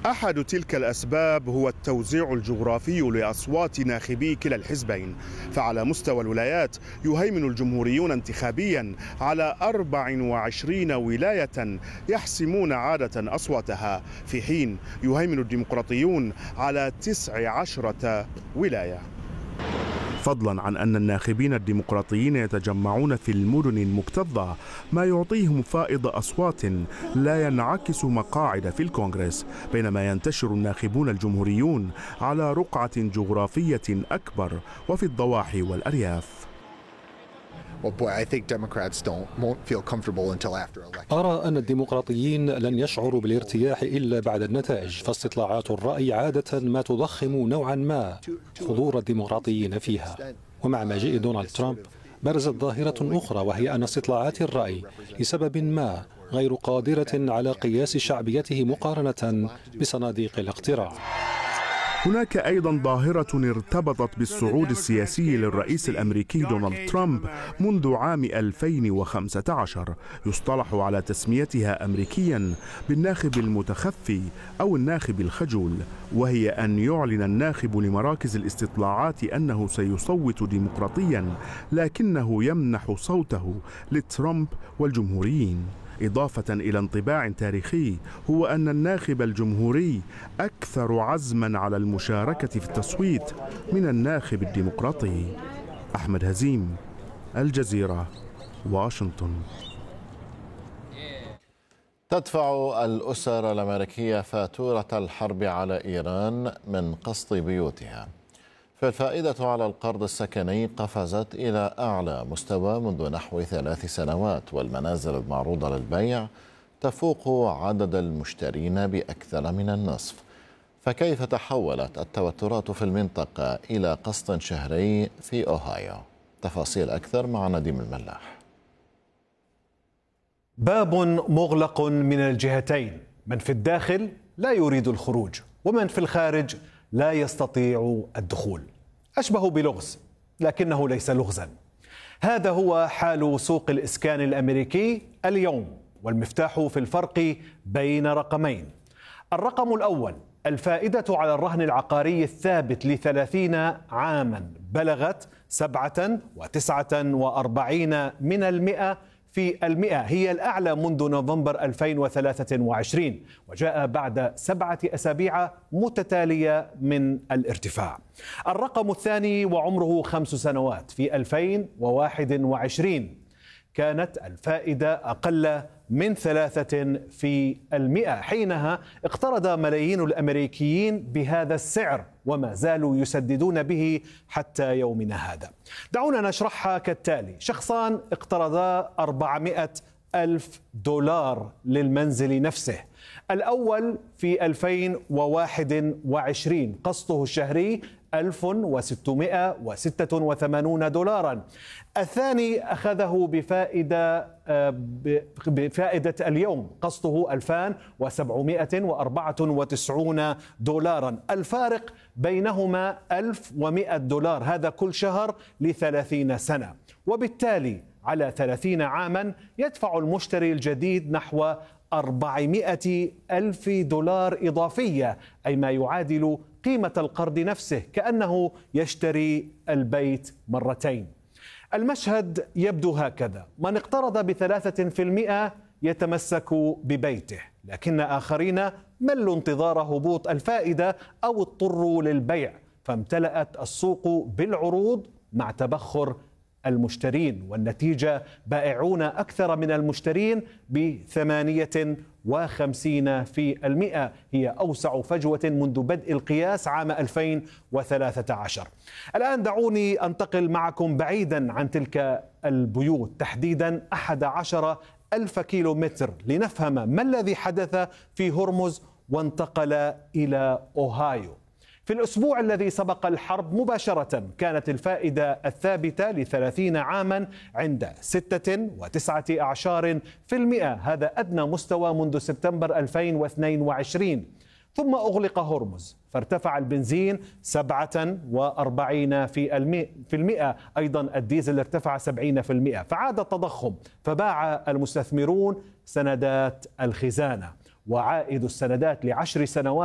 أحد تلك الأسباب هو التوزيع الجغرافي لأصوات ناخبي كلا الحزبين، فعلى مستوى الولايات يهيمن الجمهوريون انتخابيا على 24 ولاية يحسمون عادة أصواتها، في حين يهيمن الديمقراطيون على 19 ولاية. فضلا عن أن الناخبين الديمقراطيين يتجمعون في المدن المكتظة، ما يعطيهم فائض أصوات لا ينعكس مقاعد في الكونغرس، بينما ينتشر الناخبون الجمهوريون على رقعة جغرافية أكبر وفي الضواحي والأرياف. أرى أن الديمقراطيين لن يشعروا بالارتياح إلا بعد النتائج، فاستطلاعات الرأي عادة ما تضخم نوعا ما حضور الديمقراطيين فيها. ومع مجيء دونالد ترامب برزت ظاهرة أخرى، وهي أن استطلاعات الرأي لسبب ما غير قادرة على قياس شعبيته مقارنة بصناديق الاقتراع. هناك أيضا ظاهرة ارتبطت بالصعود السياسي للرئيس الأمريكي دونالد ترامب منذ عام 2015، يصطلح على تسميتها أمريكيا بالناخب المتخفي أو الناخب الخجول، وهي أن يعلن الناخب لمراكز الاستطلاعات أنه سيصوت ديمقراطيا لكنه يمنح صوته لترامب والجمهوريين، إضافة إلى انطباع تاريخي هو أن الناخب الجمهوري أكثر عزما على المشاركة في التصويت من الناخب الديمقراطي. أحمد هزيم، الجزيرة، واشنطن. تدفع الأسر الأمريكية فاتورة الحرب على إيران من قسط بيوتها، فالفائدة على القرض السكني قفزت إلى أعلى مستوى منذ نحو 3 سنوات، والمنازل المعروضة للبيع تفوق عدد المشترين بأكثر من النصف. فكيف تحولت التوترات في المنطقة إلى قسط شهري في أوهايو؟ تفاصيل أكثر مع نديم الملاح. باب مغلق من الجهتين، من في الداخل لا يريد الخروج، ومن في الخارج لا يستطيع الدخول. أشبه بلغز لكنه ليس لغزا. هذا هو حال سوق الإسكان الأمريكي اليوم، والمفتاح في الفرق بين رقمين. الرقم الأول، الفائدة على الرهن العقاري الثابت ل30 عاما بلغت 7.49% في المئة، هي الأعلى منذ نوفمبر 2023، وجاء بعد 7 أسابيع متتالية من الارتفاع. الرقم الثاني وعمره 5 سنوات، في 2021 كانت الفائدة أقل من 3%، حينها اقترض ملايين الأمريكيين بهذا السعر وما زالوا يسددون به حتى يومنا هذا. دعونا نشرحها كالتالي. شخصان اقترضا 400,000 دولار للمنزل نفسه. الأول في 2021 قسطه الشهري 1686 دولارا. الثاني أخذه بفائدة اليوم، قسطه 2794 دولارا. الفارق بينهما 1100 دولار، هذا كل شهر ل30 سنة، وبالتالي على 30 عاما يدفع المشتري الجديد نحو 400,000 دولار إضافية، أي ما يعادل قيمة القرض نفسه، كأنه يشتري البيت مرتين. المشهد يبدو هكذا: من اقترض ب3% يتمسك ببيته، لكن آخرين ملوا انتظار هبوط الفائدة أو اضطروا للبيع، فامتلأت السوق بالعروض مع تبخر المشترين، والنتيجة بائعون أكثر من المشترين ب58%، هي أوسع فجوة منذ بدء القياس عام 2013. الآن دعوني أنتقل معكم بعيدا عن تلك البيوت، تحديدا 11,000 كيلومتر، لنفهم ما الذي حدث في هرمز وانتقل إلى أوهايو. في الأسبوع الذي سبق الحرب مباشرة كانت الفائدة الثابتة ل30 عاما عند 6.9%، هذا أدنى مستوى منذ سبتمبر 2022. ثم أغلق هرمز فارتفع البنزين 47%، أيضا الديزل ارتفع 70%، فعاد التضخم، فباع المستثمرون سندات الخزانة، وعائد السندات ل10 سنوات